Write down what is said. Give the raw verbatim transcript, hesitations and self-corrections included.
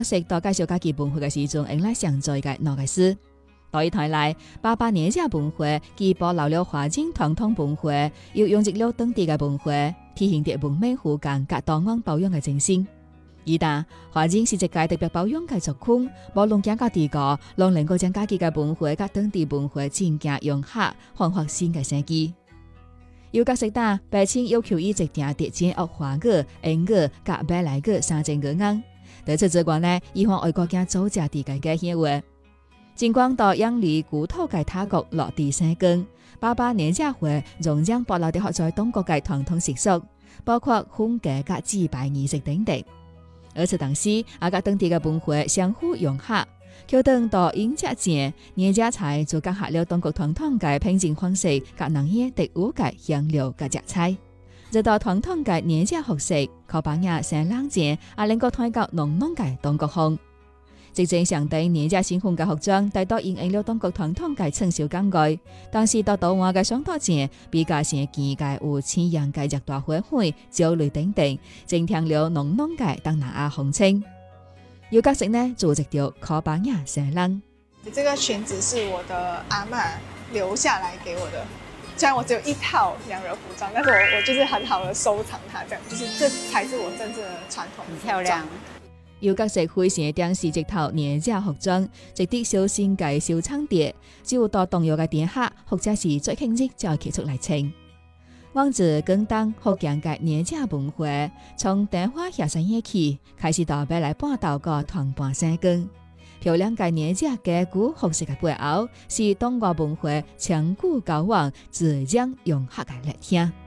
識到介紹家己文化嘅時陣，應該上做嘅哪個事？對於台內八八年這文化，既保留了華境傳統文化，又融入了當地嘅文化，體現着文明互鑒甲多元包容嘅精神。而但華境是一個特別包容嘅族群，無論講到地個，攏能夠將家己嘅文化甲當地文化真正融合，煥發新嘅生機。有角色打白青要求伊直定特徵學華語、英語甲馬來語三種語言。對此之外呢，伊向外國境組織地界嘅協會，盡管到養離古土嘅他國落地生根，八八年這會仍將保留啲學在東國嘅傳統習俗，包括婚嫁甲祭拜儀式等等。而且當時也甲當地嘅文化相互融合，橋等到迎接節、年節菜就結合了中國傳統嘅烹飪方式甲農業特有嘅香料甲食材。直到傳統嘅年節學食，靠把握生冷節，也能夠推到濃濃嘅中國風。直正上對年節新婚嘅學長，大多應用了中國傳統嘅傳銷工具，但是到島外嘅雙刀節，比較成見嘅有千陽嘅熱大會會、酒類等等，增添了濃濃嘅東南亞風情。有角色呢，組織到靠把握生冷。 這個裙子是我的阿嬷留下來給我的。雖然我只有一套娘惹服裝，但是我我就是很好的收藏它，這樣就是這才是我真正的傳統。很漂亮。 有角色非常重視這套年節服裝，值得小心嘅收藏碟，只有到重要嘅店客或者是最慶日才會出來穿。往自廣東福建嘅年節文化，從電話下山夜起開始到未來半島個團半生根。漂亮嘅年節嘅古服飾嘅背後，是東華文化長久交往、自然融合嘅熱聽。